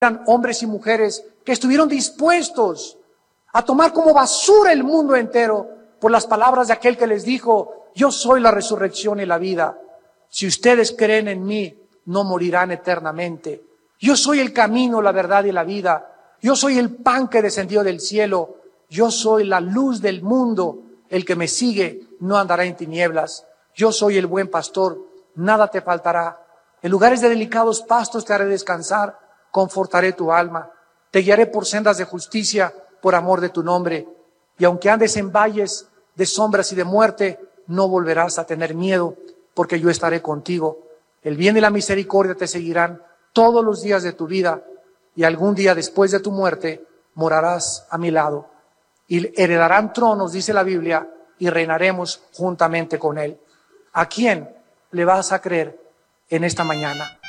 eran hombres y mujeres que estuvieron dispuestos a tomar como basura el mundo entero por las palabras de aquel que les dijo: yo soy la resurrección y la vida. Si ustedes creen en mí, no morirán eternamente. Yo soy el camino, la verdad y la vida. Yo soy el pan que descendió del cielo. Yo soy la luz del mundo. El que me sigue no andará en tinieblas. Yo soy el buen pastor. Nada te faltará. En lugares de delicados pastos te haré descansar. Confortaré tu alma. Te guiaré por sendas de justicia por amor de tu nombre. Y aunque andes en valles de sombras y de muerte, no volverás a tener miedo, porque yo estaré contigo. El bien y la misericordia te seguirán todos los días de tu vida, y algún día después de tu muerte morarás a mi lado. Y heredarán tronos, dice la Biblia, y reinaremos juntamente con él. ¿A quién le vas a creer en esta mañana?